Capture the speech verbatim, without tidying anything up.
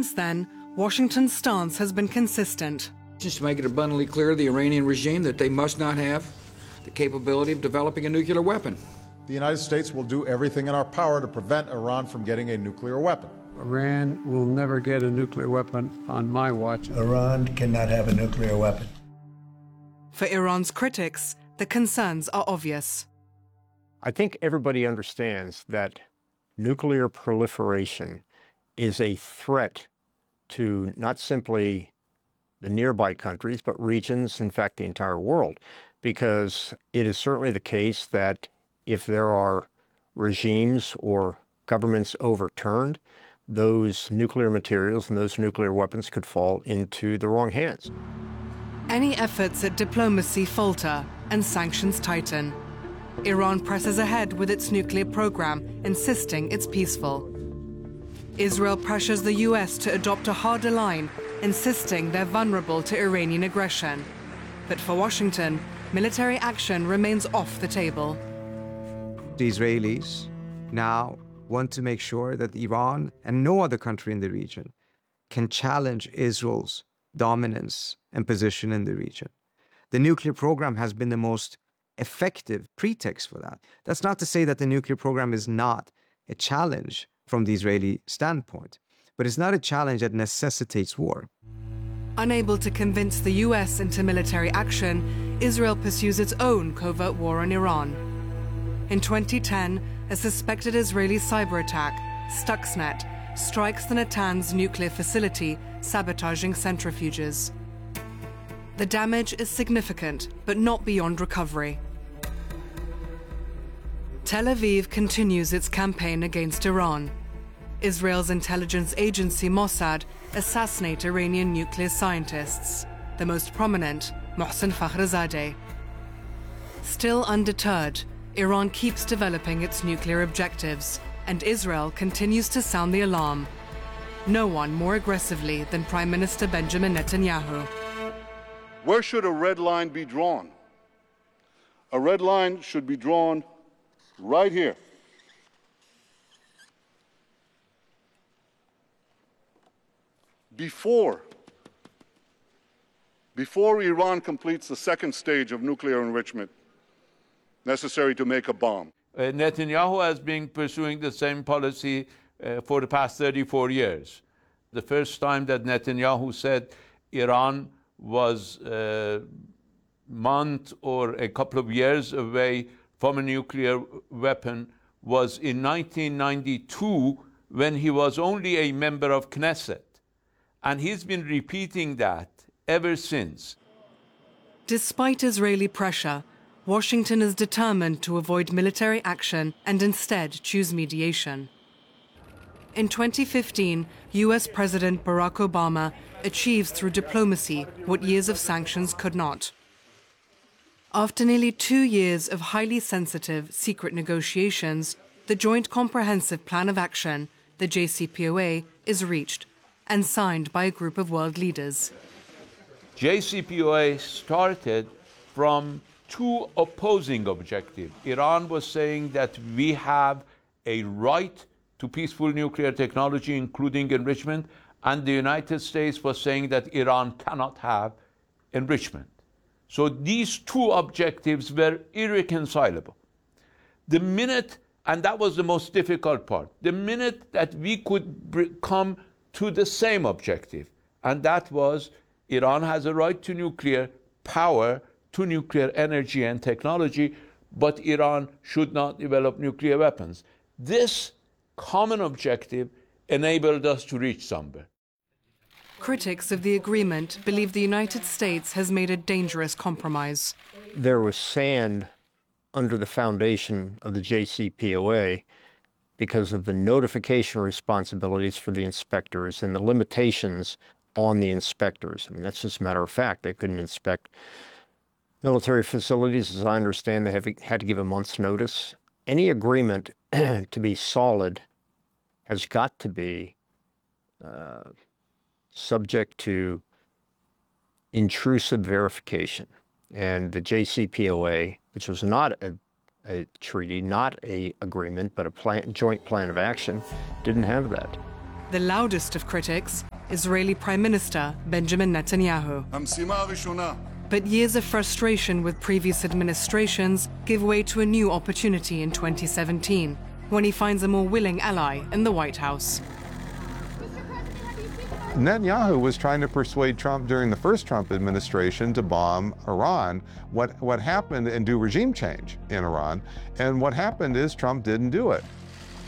Since then, Washington's stance has been consistent. Just to make it abundantly clear to the Iranian regime that they must not have the capability of developing a nuclear weapon. The United States will do everything in our power to prevent Iran from getting a nuclear weapon. Iran will never get a nuclear weapon on my watch. Iran cannot have a nuclear weapon. For Iran's critics, the concerns are obvious. I think everybody understands that nuclear proliferation is a threat to not simply the nearby countries, but regions, in fact, the entire world, because it is certainly the case that if there are regimes or governments overturned, those nuclear materials and those nuclear weapons could fall into the wrong hands. Any efforts at diplomacy falter and sanctions tighten. Iran presses ahead with its nuclear program, insisting it's peaceful. Israel pressures the U S to adopt a harder line, insisting they're vulnerable to Iranian aggression. But for Washington, military action remains off the table. The Israelis now want to make sure that Iran and no other country in the region can challenge Israel's dominance and position in the region. The nuclear program has been the most effective pretext for that. That's not to say that the nuclear program is not a challenge from the Israeli standpoint, but it's not a challenge that necessitates war. Unable to convince the U S into military action, Israel pursues its own covert war on Iran. In twenty ten, a suspected Israeli cyber attack, Stuxnet, strikes the Natanz nuclear facility, sabotaging centrifuges. The damage is significant, but not beyond recovery. Tel Aviv continues its campaign against Iran. Israel's intelligence agency Mossad assassinate Iranian nuclear scientists, the most prominent, Mohsen Fakhrizadeh. Still undeterred, Iran keeps developing its nuclear objectives, and Israel continues to sound the alarm. No one more aggressively than Prime Minister Benjamin Netanyahu. Where should a red line be drawn? A red line should be drawn right here. Before, before Iran completes the second stage of nuclear enrichment necessary to make a bomb. Uh, Netanyahu has been pursuing the same policy uh, for the past thirty-four years. The first time that Netanyahu said Iran was a month or a couple of years away from a nuclear weapon was in nineteen ninety-two, when he was only a member of Knesset. And he's been repeating that ever since. Despite Israeli pressure, Washington is determined to avoid military action and instead choose mediation. In twenty fifteen, U S President Barack Obama achieves through diplomacy what years of sanctions could not. After nearly two years of highly sensitive, secret negotiations, the Joint Comprehensive Plan of Action, the J C P O A, is reached and signed by a group of world leaders. J C P O A started from two opposing objectives. Iran was saying that we have a right to peaceful nuclear technology, including enrichment, and the United States was saying that Iran cannot have enrichment. So these two objectives were irreconcilable. The minute, and that was the most difficult part, the minute that we could come to the same objective, and that was Iran has a right to nuclear power, to nuclear energy and technology, but Iran should not develop nuclear weapons. This common objective enabled us to reach somewhere. Critics of the agreement believe the United States has made a dangerous compromise. There was sand under the foundation of the J C P O A because of the notification responsibilities for the inspectors and the limitations on the inspectors. I mean, that's just a matter of fact. They couldn't inspect military facilities. As I understand, they have, had to give a month's notice. Any agreement to be solid has got to be uh, subject to intrusive verification. And the J C P O A, which was not a, a treaty, not a agreement, but a plan, joint plan of action, didn't have that. The loudest of critics, Israeli Prime Minister Benjamin Netanyahu. המשימה הראשונה. But years of frustration with previous administrations give way to a new opportunity in twenty seventeen, when he finds a more willing ally in the White House. Netanyahu was trying to persuade Trump during the first Trump administration to bomb Iran. What, what happened and do regime change in Iran. And what happened is Trump didn't do it.